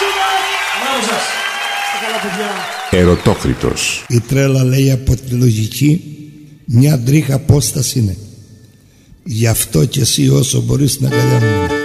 Ερωτόκριτος. Η τρέλα, λέει, από τη λογική μια τρίχα απόσταση είναι. Γι' αυτό και εσύ όσο μπορείς να αγκαλιά μου.